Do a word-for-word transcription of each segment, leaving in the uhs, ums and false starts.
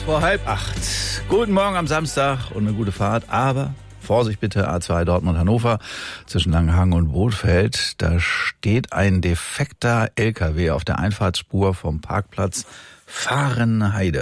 vor halb acht. Guten Morgen am Samstag und eine gute Fahrt, aber Vorsicht bitte, A zwei Dortmund-Hannover zwischen Langenhagen und Bothfeld. Da steht ein defekter L K W auf der Einfahrtsspur vom Parkplatz Fahrenheide.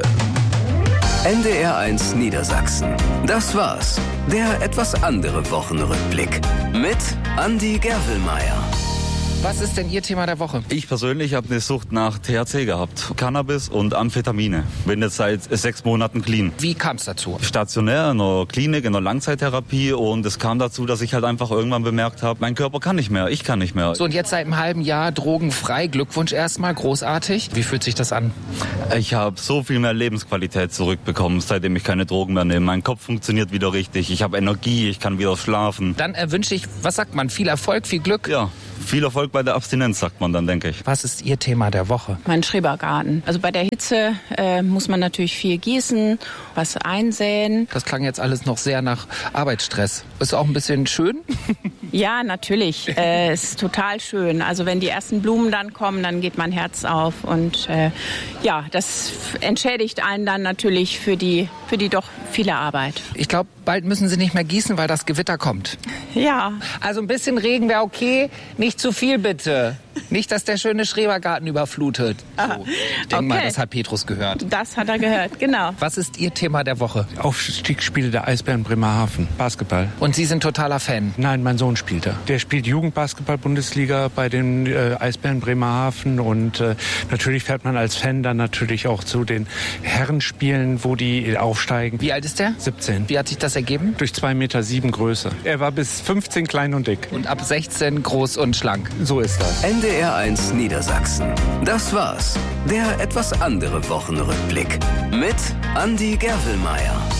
N D R eins Niedersachsen. Das war's. Der etwas andere Wochenrückblick mit Andi Gervelmeier. Was ist denn Ihr Thema der Woche? Ich persönlich habe eine Sucht nach T H C gehabt. Cannabis und Amphetamine. Bin jetzt seit sechs Monaten clean. Wie kam es dazu? Stationär in der Klinik, in der Langzeittherapie. Und es kam dazu, dass ich halt einfach irgendwann bemerkt habe, mein Körper kann nicht mehr, ich kann nicht mehr. So, und jetzt seit einem halben Jahr drogenfrei. Glückwunsch erstmal, großartig. Wie fühlt sich das an? Ich habe so viel mehr Lebensqualität zurückbekommen, seitdem ich keine Drogen mehr nehme. Mein Kopf funktioniert wieder richtig. Ich habe Energie, ich kann wieder schlafen. Dann äh, wünsche ich, was sagt man, viel Erfolg, viel Glück? Ja, viel Erfolg bei der Abstinenz, sagt man dann, denke ich. Was ist Ihr Thema der Woche? Mein Schrebergarten. Also bei der Hitze äh, muss man natürlich viel gießen, was einsäen. Das klang jetzt alles noch sehr nach Arbeitsstress. Ist auch ein bisschen schön? Ja, natürlich. äh, ist total schön. Also wenn die ersten Blumen dann kommen, dann geht mein Herz auf. Und äh, ja, das entschädigt einen dann natürlich für die, für die doch viele Arbeit. Ich glaube, bald müssen Sie nicht mehr gießen, weil das Gewitter kommt. Ja. Also ein bisschen Regen wäre okay, nicht zu viel bitte. Nicht, dass der schöne Schrebergarten überflutet. So. Ich denke Okay. mal, das hat Petrus gehört. Das hat er gehört, genau. Was ist Ihr Thema der Woche? Aufstiegsspiele der Eisbären Bremerhaven, Basketball. Und Sie sind totaler Fan? Nein, mein Sohn spielt da. Der spielt Jugendbasketball-Bundesliga bei den äh, Eisbären Bremerhaven und äh, natürlich fährt man als Fan dann natürlich auch zu den Herrenspielen, wo die aufsteigen. Wie alt ist der? siebzehn. Wie hat sich das ergeben? Durch zwei Meter sieben Größe. Er war bis fünfzehn klein und dick. Und ab sechzehn groß und schlank. So ist das. N D R eins Niedersachsen. Das war's. Der etwas andere Wochenrückblick mit Andi Gervelmeier.